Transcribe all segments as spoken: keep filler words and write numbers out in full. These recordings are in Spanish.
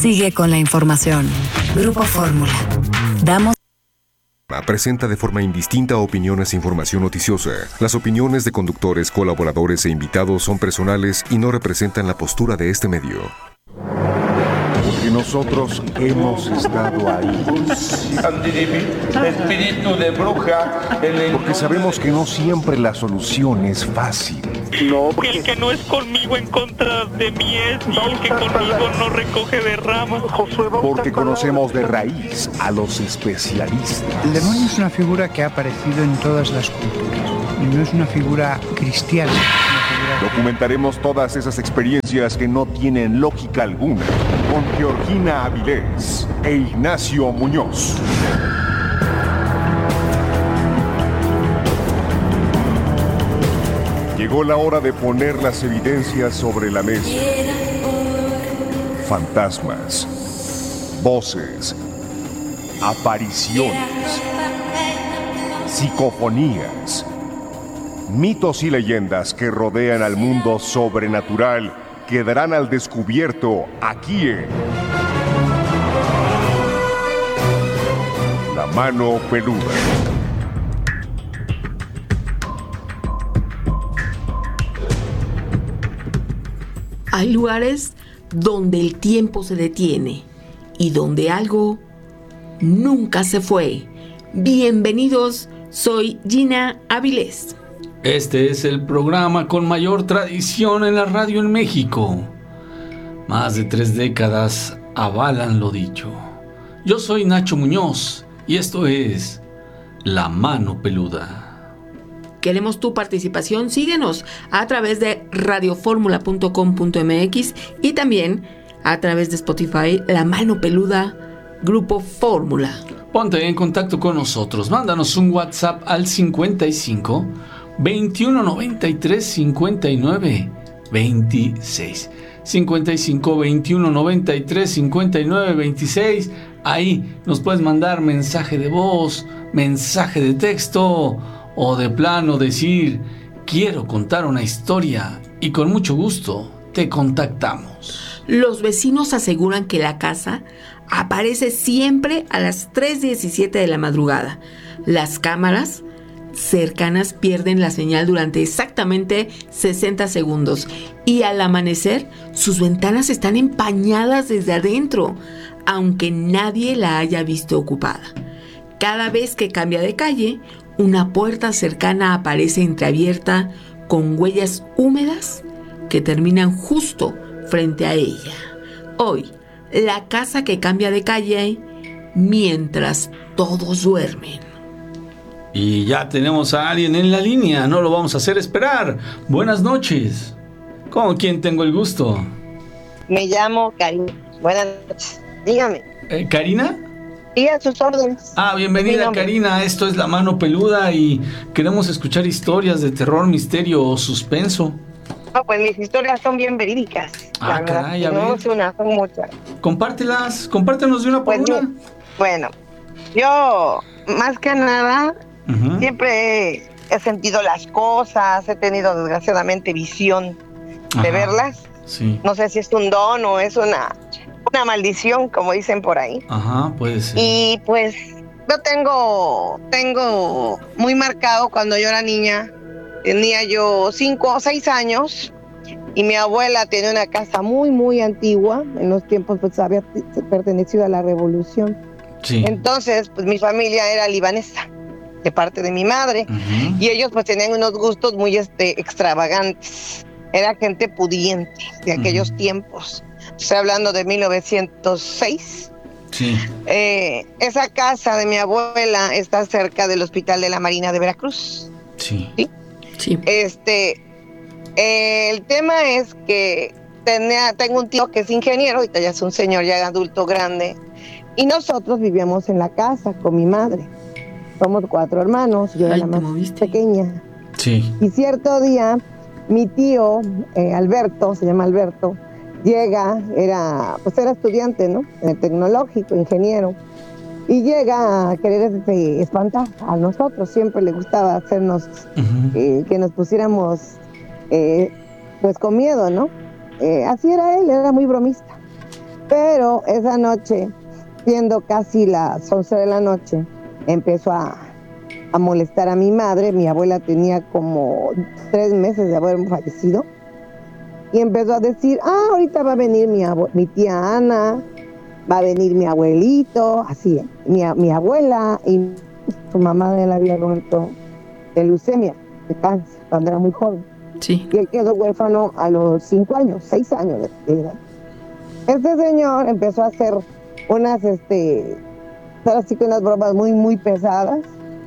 Sigue con la información. Grupo Fórmula. Damos Presenta de forma indistinta opiniones e información noticiosa. Las opiniones de conductores, colaboradores e invitados son personales y no representan la postura de este medio. Porque nosotros hemos estado ahí. Espíritu de bruja. Porque sabemos que no siempre la solución es fácil. No, porque el que no es conmigo en contra de mí es, y el que conmigo no recoge de ramas. Porque conocemos de raíz a los especialistas. El demonio es una figura que ha aparecido en todas las culturas y no es una figura cristiana. Es una figura... Documentaremos todas esas experiencias que no tienen lógica alguna con Georgina Avilés e Ignacio Muñoz. Llegó la hora de poner las evidencias sobre la mesa. Fantasmas, voces, apariciones, psicofonías, mitos y leyendas que rodean al mundo sobrenatural quedarán al descubierto aquí en La Mano Peluda. Hay lugares donde el tiempo se detiene y donde algo nunca se fue. Bienvenidos, soy Gina Avilés. Este es el programa con mayor tradición en la radio en México. Más de tres décadas avalan lo dicho. Yo soy Nacho Muñoz y esto es La Mano Peluda. Queremos tu participación, síguenos a través de radioformula punto com punto m x y también a través de Spotify, La Mano Peluda, Grupo Fórmula. Ponte en contacto con nosotros, mándanos un WhatsApp al cincuenta y cinco, veintiuno noventa y tres, cincuenta y nueve, veintiséis. cincuenta y cinco, veintiuno noventa y tres, cincuenta y nueve, veintiséis. Ahí nos puedes mandar mensaje de voz, mensaje de texto, o de plano decir, quiero contar una historia, y con mucho gusto te contactamos. Los vecinos aseguran que la casa aparece siempre a las tres diecisiete de la madrugada. Las cámaras cercanas pierden la señal durante exactamente sesenta segundos y al amanecer sus ventanas están empañadas desde adentro, aunque nadie la haya visto ocupada. Cada vez que cambia de calle, una puerta cercana aparece entreabierta con huellas húmedas que terminan justo frente a ella. Hoy, la casa que cambia de calle mientras todos duermen. Y ya tenemos a alguien en la línea, no lo vamos a hacer esperar. Buenas noches. ¿Con quién tengo el gusto? Me llamo Karina. Buenas noches. Dígame. Eh, ¿Karina? Sí, a sus órdenes. Ah, bienvenida Karina, esto es La Mano Peluda y queremos escuchar historias de terror, misterio o suspenso. No, pues mis historias son bien verídicas. Ah, caray, a ver. No es una, son muchas. Compártelas, compártenos de una por pues, una. Bueno, yo más que nada uh-huh. siempre he, he sentido las cosas, he tenido desgraciadamente visión Ajá. de verlas. Sí. No sé si es un don o es una... una maldición, como dicen por ahí. Ajá, puede ser. Y pues yo tengo, tengo muy marcado cuando yo era niña, tenía yo cinco o seis años, y mi abuela tenía una casa muy, muy antigua, en los tiempos pues había pertenecido a la revolución. Sí. Entonces, pues mi familia era libanesa, de parte de mi madre, uh-huh. y ellos pues tenían unos gustos muy este, extravagantes. Era gente pudiente de aquellos uh-huh. tiempos. Estoy hablando de mil novecientos seis. Sí. Eh, esa casa de mi abuela está cerca del Hospital de la Marina de Veracruz. Sí. Sí. sí. Este, eh, el tema es que tenía, tengo un tío que es ingeniero, ahorita ya es un señor ya adulto grande, y nosotros vivíamos en la casa con mi madre. Somos cuatro hermanos, yo era Ay, la más moviste. pequeña. Sí. Y cierto día, mi tío, eh, Alberto, se llama Alberto, llega, era, pues era estudiante, ¿no? En el tecnológico, ingeniero, y llega a querer este, espantar a nosotros. Siempre le gustaba hacernos, uh-huh. eh, que nos pusiéramos, eh, pues con miedo, ¿no? Eh, así era él, era muy bromista. Pero esa noche, siendo casi las once de la noche, empezó a, a molestar a mi madre. Mi abuela tenía como tres meses de haber fallecido. Y empezó a decir, ah, ahorita va a venir mi, abue- mi tía Ana, va a venir mi abuelito, así, ¿eh? mi, a- mi abuela y su mamá de él había muerto de leucemia, de cáncer, cuando era muy joven. Sí. Y él quedó huérfano a los cinco años, seis años de edad. Este señor empezó a hacer unas, este, así que unas bromas muy, muy pesadas.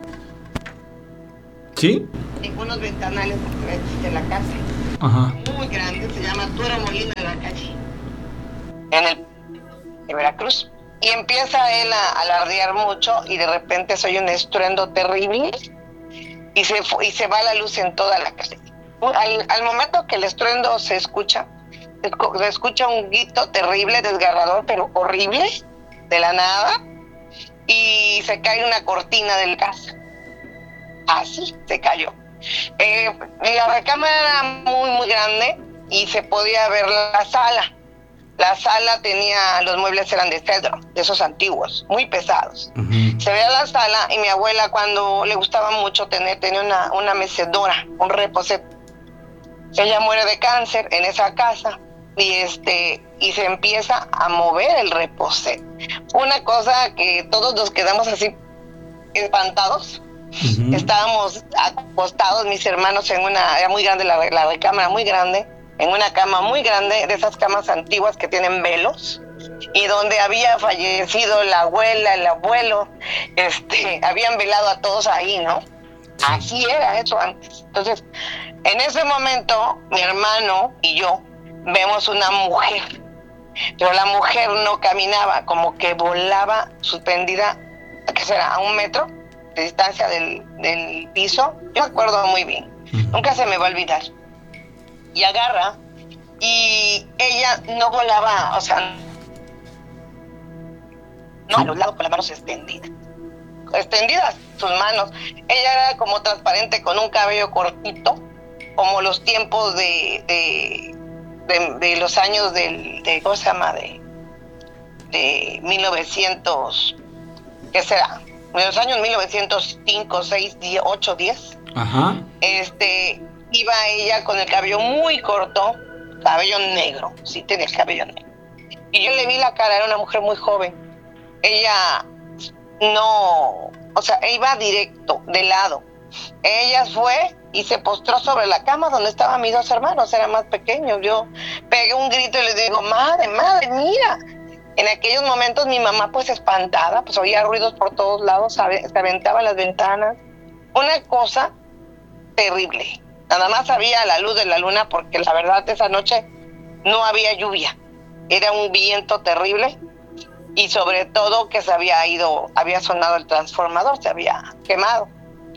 ¿Sí? En unos ventanales de la casa. Ajá. Muy grande, se llama Tuero Molina de la calle. En el de Veracruz. Y empieza él a alardear mucho y de repente se oye un estruendo terrible y se, fu- y se va la luz en toda la casa. Al, al momento que el estruendo se escucha, se escu- se escucha un grito terrible, desgarrador, pero horrible, de la nada, y se cae una cortina de la casa. Así se cayó. Eh, la recámara era muy, muy grande y se podía ver la sala. La sala tenía, los muebles eran de cedro, de esos antiguos, muy pesados. Ujú. Se veía la sala y mi abuela, cuando le gustaba mucho tener, tenía una, una mecedora, un reposet. Ella muere de cáncer en esa casa y este y se empieza a mover el reposet. Una cosa que todos nos quedamos así espantados. Ujú. Estábamos acostados, mis hermanos, en una, era muy grande la, la recámara, muy grande, en una cama muy grande, de esas camas antiguas que tienen velos, y donde había fallecido la abuela, el abuelo, este, habían velado a todos ahí, ¿no? Así era eso antes. Entonces, en ese momento, mi hermano y yo vemos una mujer, pero la mujer no caminaba, como que volaba suspendida, ¿qué será? A un metro de distancia del, del piso. Yo me acuerdo muy bien, nunca se me va a olvidar. Y agarra, y ella no volaba, o sea, no a los lados con las manos extendidas. Extendidas sus manos. Ella era como transparente con un cabello cortito, como los tiempos de de, de, de los años del, de, ¿cómo se llama? De, de mil novecientos, ¿qué será? De los años mil novecientos cinco, seis, ocho, diez. Ajá. Este, iba ella con el cabello muy corto, cabello negro, sí tenía el cabello negro. Y yo le vi la cara, era una mujer muy joven. Ella no, o sea, iba directo, de lado. Ella fue y se postró sobre la cama donde estaban mis dos hermanos, eran más pequeños. Yo pegué un grito y les digo, madre, madre, mira. En aquellos momentos mi mamá, pues espantada, pues oía ruidos por todos lados, se aventaba las ventanas. Una cosa terrible. Nada más había la luz de la luna porque la verdad esa noche no había lluvia. Era un viento terrible y sobre todo que se había ido, había sonado el transformador, se había quemado.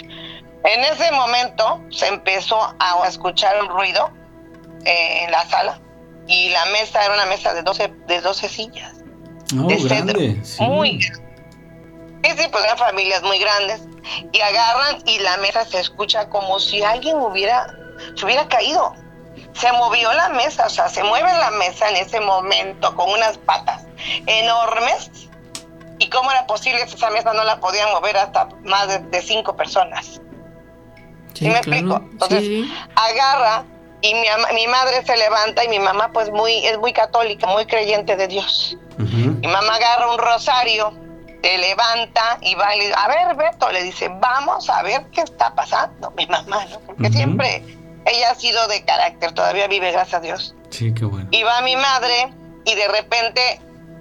En ese momento se empezó a escuchar un ruido eh, en la sala y la mesa era una mesa de doce, de doce sillas. Oh, de grande, cedro, sí. muy grande. Sí, sí, pues eran familias muy grandes y agarran y la mesa se escucha como si alguien hubiera, se hubiera caído. Se movió la mesa, o sea, se mueve la mesa en ese momento con unas patas enormes. ¿Y cómo era posible que esa mesa no la podían mover hasta más de, de cinco personas? ¿Sí, ¿Sí me claro. explico? Entonces, sí. Agarra y mi, mi madre se levanta y mi mamá pues muy es muy católica, muy creyente de Dios. Uh-huh. Mi mamá agarra un rosario, se levanta y va y le dice, a ver, Beto, le dice, vamos a ver qué está pasando. Mi mamá, ¿no? Porque uh-huh. siempre ella ha sido de carácter, todavía vive, gracias a Dios. Sí, qué bueno. Y va mi madre y de repente,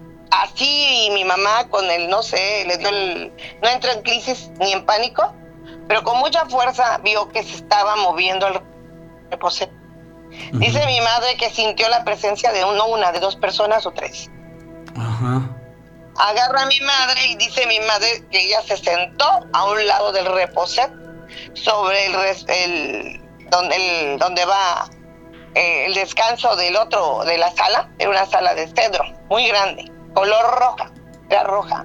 así y mi mamá con el, no sé, le dio el, no entró en crisis ni en pánico, pero con mucha fuerza vio que se estaba moviendo el reposet. Uh-huh. Dice mi madre que sintió la presencia de uno, una, de dos personas o tres. Ajá. Agarra a mi madre y dice mi madre que ella se sentó a un lado del reposet sobre el, el donde el, donde va eh, el descanso del otro de la sala. Era una sala de cedro muy grande, color roja, era roja.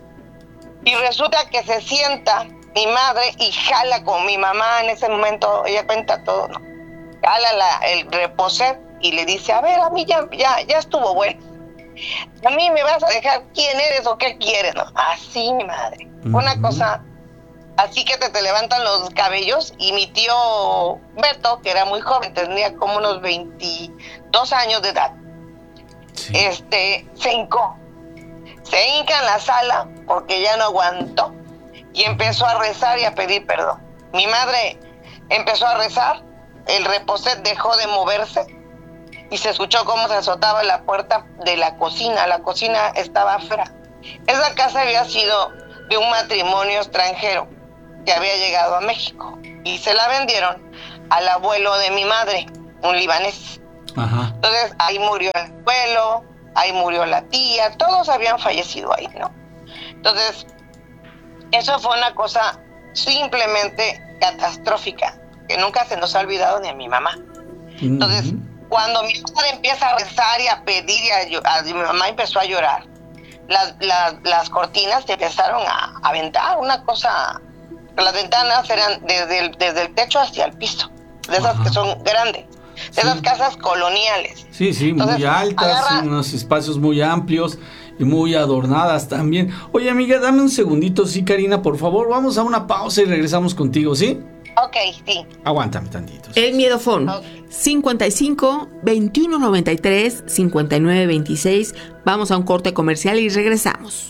Y resulta que se sienta mi madre y jala con mi mamá en ese momento, ella cuenta todo, ¿no? Jala la, el reposet y le dice, a ver, a mí ya, ya, ya estuvo bueno. a mí me vas a dejar quién eres o qué quieres, ¿no? Así, mi madre. Uh-huh. Una cosa así que te, te levantan los cabellos. Y mi tío Berto, que era muy joven, tenía como unos veintidós años de edad, sí. este, se hincó. Se hinca en la sala porque ya no aguantó y empezó a rezar y a pedir perdón. Mi madre empezó a rezar, el reposet dejó de moverse y se escuchó cómo se azotaba la puerta de la cocina. La cocina estaba afuera. Esa casa había sido de un matrimonio extranjero que había llegado a México y se la vendieron al abuelo de mi madre, un libanés. Ajá. Entonces ahí murió el abuelo, ahí murió la tía, todos habían fallecido ahí, ¿no? Entonces, eso fue una cosa simplemente catastrófica, que nunca se nos ha olvidado ni a mi mamá. Uh-huh. Entonces, cuando mi madre empieza a rezar y a pedir, y a, a, mi mamá empezó a llorar, las, las, las cortinas se empezaron a aventar, una cosa, las ventanas eran desde el, desde el techo hacia el piso, de esas, ajá, que son grandes. De esas, sí, casas coloniales. Sí, sí, entonces, muy altas, agarra... unos espacios muy amplios y muy adornadas también. Oye, amiga, dame un segundito, sí, Karina, por favor, vamos a una pausa y regresamos contigo, ¿sí? Ok, sí. Aguántame tantito. El Miedofón, okay. cincuenta y cinco, veintiuno noventa y tres, cincuenta y nueve veintiséis. Vamos a un corte comercial y regresamos.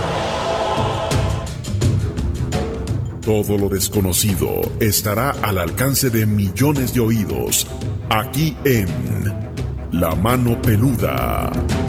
Todo lo desconocido estará al alcance de millones de oídos, aquí en La Mano Peluda.